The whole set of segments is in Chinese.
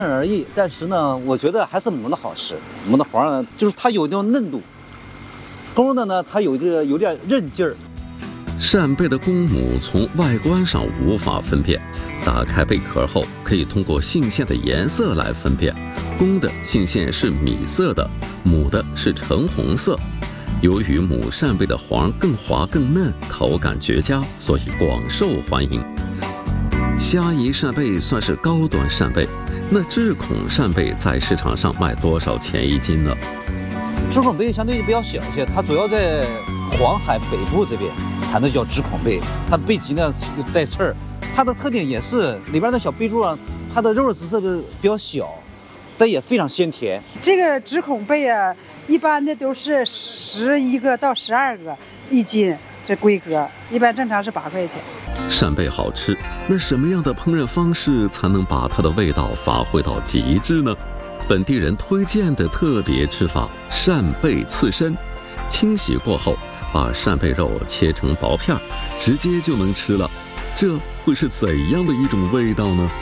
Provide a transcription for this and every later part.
而异。但是呢，我觉得还是母的好吃。母的黄呢，就是它有那种嫩度，公的呢，它有点韧劲儿。 扇贝的公母从外观上无法分辨，打开贝壳后可以通过性腺的颜色来分辨，公的性腺是米色的，母的是橙红色。由于母扇贝的黄更滑更嫩，口感绝佳，所以广受欢迎。虾夷扇贝算是高端扇贝，那智孔扇贝在市场上卖多少钱一斤呢？ 智孔贝相对比较小一些，它主要在黄海北部这边才能叫智孔贝，它的贝鳍呢带刺儿，它的特点也是里边的小贝柱啊，它的肉质是比较小，但也非常鲜甜。 这个智孔贝啊，一般的都是11个到12个一斤，这规格一般正常是8块钱。 扇贝好吃，那什么样的烹饪方式才能把它的味道发挥到极致呢？本地人推荐的特别吃法：扇贝刺身，清洗过后，把扇贝肉切成薄片，直接就能吃了。这会是怎样的一种味道呢？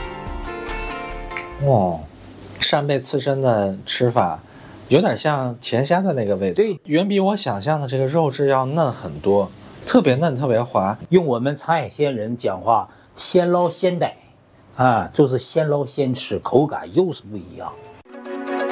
哦，扇贝刺身的吃法有点像甜虾的那个味道， 对， 远比我想象的这个肉质要嫩很多，特别嫩，特别滑。 用我们长海县人讲话，先捞先逮，啊，就是先捞先吃，口感又是不一样。